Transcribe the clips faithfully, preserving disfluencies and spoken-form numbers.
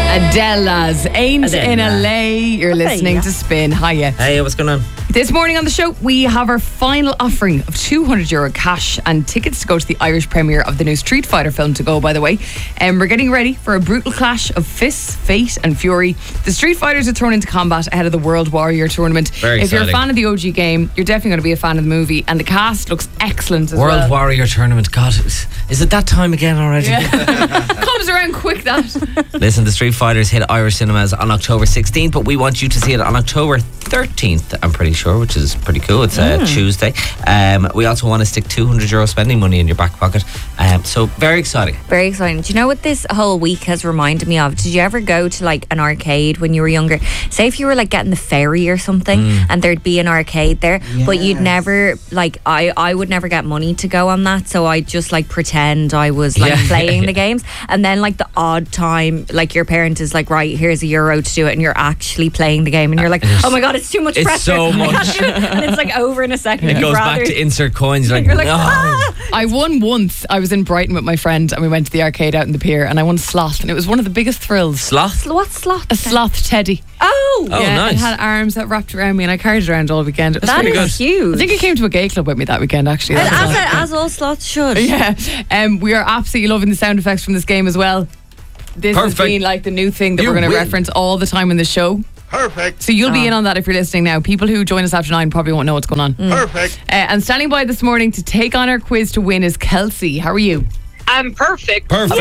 Adela's Ain't Adela. in L A. You're listening to Spin. Hiya. Hey, what's going on? This morning on the show, we have our final offering of two hundred euro cash and tickets to go to the Irish premiere of the new Street Fighter film to go, by the way. And um, we're getting ready for a brutal clash of fists, fate and fury. The Street Fighters are thrown into combat ahead of the World Warrior Tournament. Very if you're a exciting. fan of the O G game, you're definitely going to be a fan of the movie. And the cast looks excellent as World well. Warrior Tournament. God, is, is it that time again already? Yeah. Comes around quick, that. Listen, the Street Fighters hit Irish cinemas on October sixteenth, but we want you to see it on October thirteenth, I'm pretty sure, which is pretty cool. It's a Mm. Tuesday. Um, we also want to stick two hundred euro spending money in your back pocket. Um, so, very exciting. Very exciting. Do you know what this whole week has reminded me of? Did you ever go to like an arcade when you were younger? Say if you were like getting the ferry or something Mm. and there'd be an arcade there, but you'd never, like, I, I would never get money to go on that, so I'd just like pretend I was like Yeah. playing the games. And then like the odd time, like your parent is like, right, here's a euro to do it, and you're actually playing the game and you're like, oh my God, it's too much It's pressure. so I can't much. do it. And it's like over in a second. It and goes you'd back rather- to insert coins. You're like, You're like, no. ah! I won once. I was in Brighton with my friend and we went to the arcade out in the pier and I won sloth and it was one of the biggest thrills. Sloth? What slot? A sloth teddy. Oh, Oh, yeah, nice. It had arms that wrapped around me and I carried it around all weekend. It was that pretty is good. huge. I think it came to a gay club with me that weekend, actually. as, That was as, nice. as all slots should. Yeah, um, we are absolutely loving the sound effects from this game as well. This Perfect. has been like the new thing that You we're going to win. reference all the time in the show. Perfect. So you'll be Oh. in on that if you're listening now. People who join us after nine probably won't know what's going on. Perfect. Uh, and standing by this morning to take on our quiz to win is Kelsey. How are you? I'm perfect. Perfect.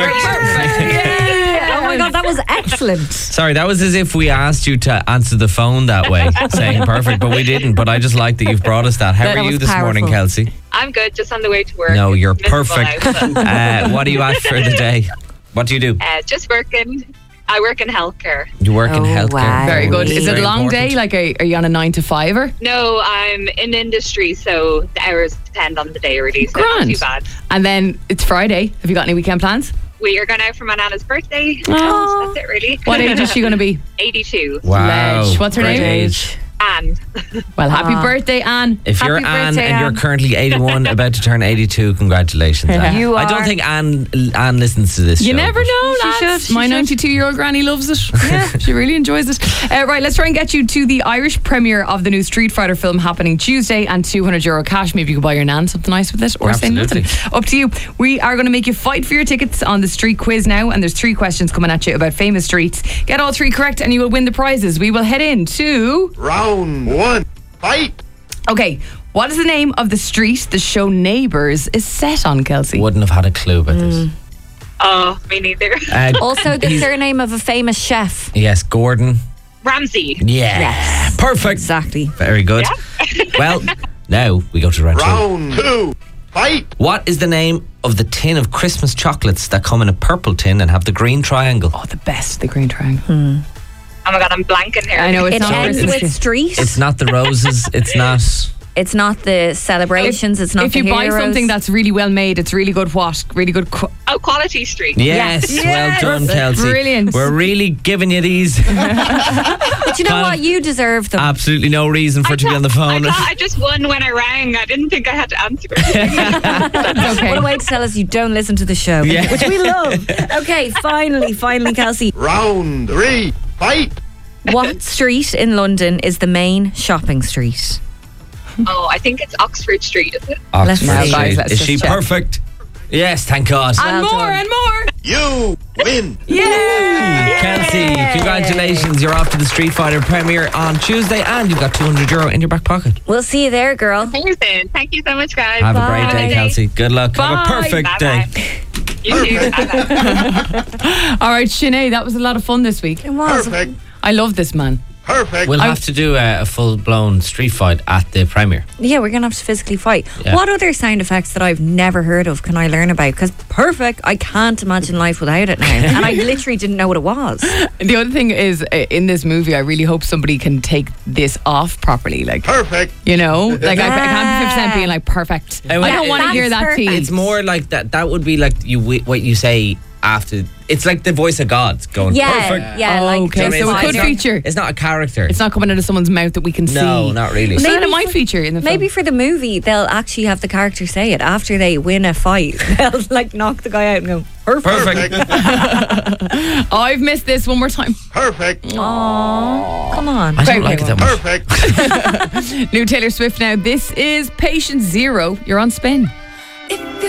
Oh my God, that was excellent. Sorry, that was as if we asked you to answer the phone that way, saying perfect, but we didn't. But I just like that you've brought us that. How That are you was this morning, powerful. Kelsey? I'm good, just on the way to work. No, It's you're miserable perfect. now, but, Uh, what are you at for the day? What do you do? uh, just working. I work in healthcare. You work in Oh, healthcare. wow. Very good. Is it Very a long important. day? Like, are, are you on a nine to fiver? No, I'm in industry, so the hours depend on the day, really. So not Grand. too bad. And then it's Friday. Have you got any weekend plans? We are going out for my nana's birthday. Aw. And that's it, really. What age is she going to be? eighty-two. Wow. Ledge. What's her Great name? age. And Well, happy Aw. birthday, Anne. If you're Happy Anne birthday, and you're Anne. currently eighty-one, about to turn eighty-two, congratulations, Anne. You I don't are- think Anne Anne listens to this You show. never know, She lads. should, she My should. ninety-two-year-old granny loves it. Yeah, she really enjoys it. Uh, right, let's try and get you to the Irish premiere of the new Street Fighter film happening Tuesday and two hundred euro cash. Maybe you could buy your nan something nice with it or Absolutely. say nothing. Up to you. We are going to make you fight for your tickets on the street quiz now, and there's three questions coming at you about famous streets. Get all three correct and you will win the prizes. We will head into... Round one. Fight. Okay, what is the name of the street the show Neighbours is set on, Kelsey? Wouldn't have had a clue about this. oh, me neither. Uh, Also, the he's- surname of a famous chef. Yes, Gordon. Ramsey. Yeah. Yes. Perfect. Exactly. Very good. Well, now we go to round two. Round two. Fight. What is the name of the tin of Christmas chocolates that come in a purple tin and have the green triangle? Oh, the best, the green triangle. Oh my God, I'm blanking here. I know, it's It not ends Christmas with tree. street. It's not the roses. It's not. It's not the celebrations. It's not If the you buy heroes. something that's really well made, it's really good what? Really good... Qu- Oh, Quality Street. Yes, Yes. well done, Kelsey. Brilliant. We're really giving you these. But you know Kind what? of- You deserve them. Absolutely no reason for it to be on the I phone. thought I just won when I rang. I didn't think I had to answer. That's okay. What a way to tell us you don't listen to the show, Yeah. which we love. Okay, finally, finally, Kelsey. Round three. Fight. What street in London is the main shopping street? oh, I think it's Oxford Street, is it? Let's Oxford see. Now, guys, Street. let's Is just she check. perfect? Yes, thank God. And Well more done. and more. You win. Yay! Kelsey, congratulations. You're off to the Street Fighter premiere on Tuesday and you've got two hundred euro in your back pocket. We'll see you there, girl. Amazing. Thank you so much, guys. Have a Bye. great day, Kelsey. Good luck. Have a Bye. perfect day. Bye-bye. You too. Bye-bye. All right, Sinead, that was a lot of fun this week. It was. Perfect. I love this man. Perfect. We'll I- have to do a, a full-blown street fight at the premiere. Yeah, we're going to have to physically fight. Yeah. What other sound effects that I've never heard of can I learn about? Because perfect, I can't imagine life without it now. And I literally didn't know what it was. The other thing is, uh, in this movie, I really hope somebody can take this off properly. Like, Perfect. you know, like I, I can't be fifty percent Yeah. being like perfect. I I mean, don't want to that's hear that perfect. tea. It's more like that. That would be like you wi- what you say after. It's like the voice of God going Yeah, perfect. yeah. Oh, like okay, just so it like- could it's not- feature. It's not a character. It's not coming out of someone's mouth that we can see. No, not really. So then it Maybe might for- feature in the film. Maybe for the movie, they'll actually have the character say it after they win a fight. They'll like knock the guy out and go, Perfect. I've missed this one more time. Perfect. Aww. Come on. I don't Okay, like it that much. Perfect. New Taylor Swift now. This is Patient Zero. You're on Spin.